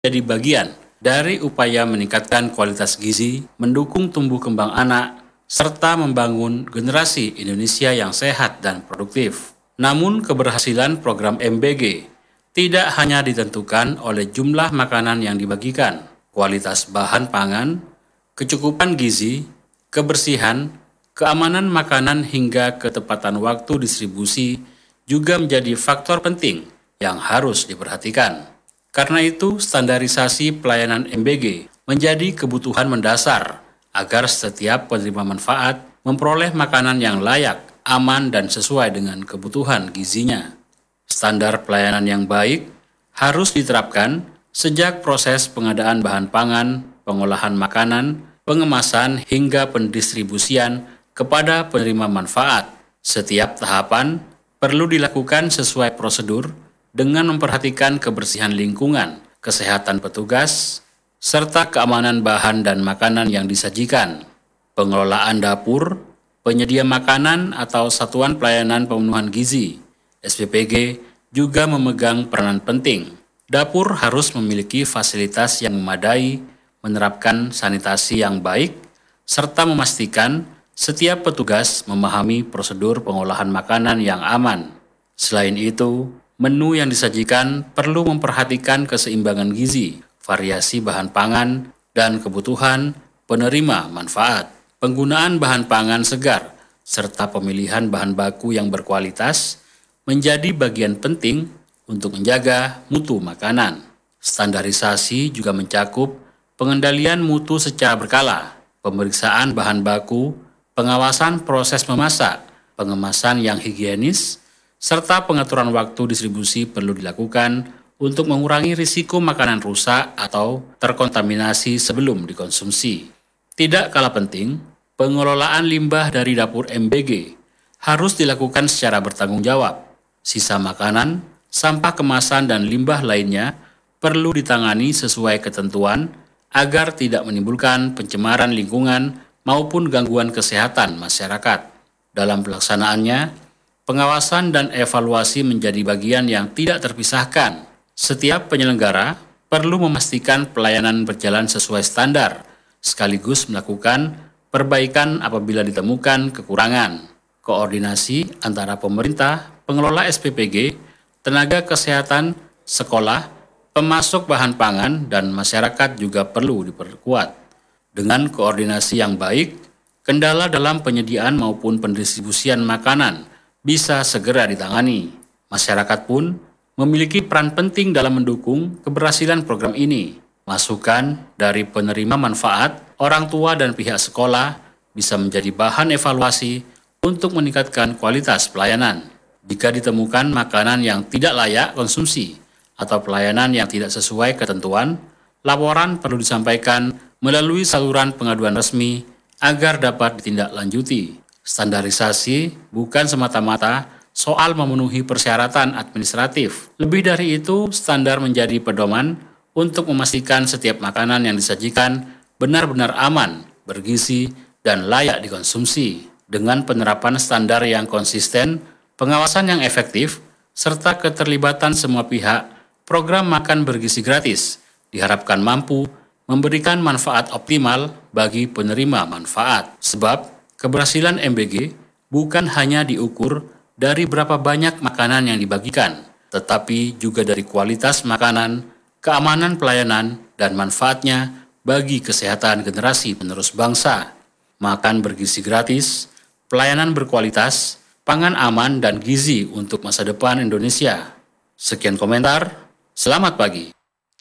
jadi bagian dari upaya meningkatkan kualitas gizi, mendukung tumbuh kembang anak, serta membangun generasi Indonesia yang sehat dan produktif. Namun keberhasilan program MBG tidak hanya ditentukan oleh jumlah makanan yang dibagikan, kualitas bahan pangan, kecukupan gizi, kebersihan, keamanan makanan hingga ketepatan waktu distribusi juga menjadi faktor penting yang harus diperhatikan. Karena itu, standarisasi pelayanan MBG menjadi kebutuhan mendasar agar setiap penerima manfaat memperoleh makanan yang layak, aman, dan sesuai dengan kebutuhan gizinya. Standar pelayanan yang baik harus diterapkan sejak proses pengadaan bahan pangan, pengolahan makanan, pengemasan, hingga pendistribusian kepada penerima manfaat. Setiap tahapan perlu dilakukan sesuai prosedur dengan memperhatikan kebersihan lingkungan, kesehatan petugas, serta keamanan bahan dan makanan yang disajikan. Pengelolaan dapur, penyedia makanan atau satuan pelayanan pemenuhan gizi, SPPG, juga memegang peranan penting. Dapur harus memiliki fasilitas yang memadai, menerapkan sanitasi yang baik, serta memastikan setiap petugas memahami prosedur pengolahan makanan yang aman. Selain itu, menu yang disajikan perlu memperhatikan keseimbangan gizi, variasi bahan pangan, dan kebutuhan penerima manfaat. Penggunaan bahan pangan segar, serta pemilihan bahan baku yang berkualitas menjadi bagian penting untuk menjaga mutu makanan. Standarisasi juga mencakup pengendalian mutu secara berkala, pemeriksaan bahan baku, pengawasan proses memasak, pengemasan yang higienis, serta pengaturan waktu distribusi perlu dilakukan untuk mengurangi risiko makanan rusak atau terkontaminasi sebelum dikonsumsi. Tidak kalah penting, pengelolaan limbah dari dapur MBG harus dilakukan secara bertanggung jawab. Sisa makanan, sampah kemasan, dan limbah lainnya perlu ditangani sesuai ketentuan agar tidak menimbulkan pencemaran lingkungan maupun gangguan kesehatan masyarakat. Dalam pelaksanaannya, pengawasan dan evaluasi menjadi bagian yang tidak terpisahkan. Setiap penyelenggara perlu memastikan pelayanan berjalan sesuai standar, sekaligus melakukan perbaikan apabila ditemukan kekurangan. Koordinasi antara pemerintah, pengelola SPPG, tenaga kesehatan, sekolah, pemasok bahan pangan, dan masyarakat juga perlu diperkuat. Dengan koordinasi yang baik, kendala dalam penyediaan maupun pendistribusian makanan bisa segera ditangani. Masyarakat pun memiliki peran penting dalam mendukung keberhasilan program ini. Masukan dari penerima manfaat, orang tua, dan pihak sekolah bisa menjadi bahan evaluasi untuk meningkatkan kualitas pelayanan. Jika ditemukan makanan yang tidak layak konsumsi atau pelayanan yang tidak sesuai ketentuan, laporan perlu disampaikan melalui saluran pengaduan resmi agar dapat ditindaklanjuti. Standarisasi bukan semata-mata soal memenuhi persyaratan administratif. Lebih dari itu, standar menjadi pedoman untuk memastikan setiap makanan yang disajikan benar-benar aman, bergizi, dan layak dikonsumsi. Dengan penerapan standar yang konsisten, pengawasan yang efektif, serta keterlibatan semua pihak, program makan bergizi gratis diharapkan mampu memberikan manfaat optimal bagi penerima manfaat. Sebab keberhasilan MBG bukan hanya diukur dari berapa banyak makanan yang dibagikan, tetapi juga dari kualitas makanan, keamanan pelayanan, dan manfaatnya bagi kesehatan generasi penerus bangsa. Makan bergizi gratis, pelayanan berkualitas, pangan aman, dan gizi untuk masa depan Indonesia. Sekian komentar, selamat pagi.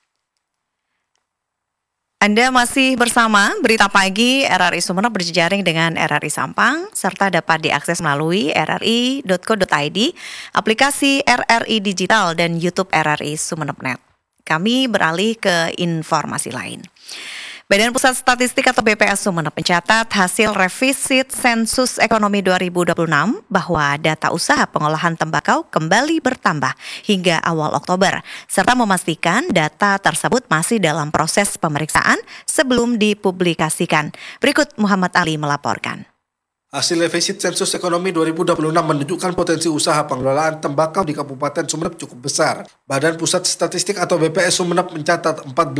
Anda masih bersama Berita Pagi RRI Sumeneb berjejaring dengan RRI Sampang, serta dapat diakses melalui rri.co.id, aplikasi RRI Digital, dan YouTube RRI Sumeneb.net. Kami beralih ke informasi lain. Badan Pusat Statistik atau BPS Sumeneb mencatat hasil revisit sensus ekonomi 2026 bahwa data usaha pengolahan tembakau kembali bertambah hingga awal Oktober, serta memastikan data tersebut masih dalam proses pemeriksaan sebelum dipublikasikan. Berikut Muhammad Ali melaporkan. Hasil defisit sensus ekonomi 2026 menunjukkan potensi usaha pengelolaan tembakau di Kabupaten Sumeneb cukup besar. Badan Pusat Statistik atau BPS Sumeneb mencatat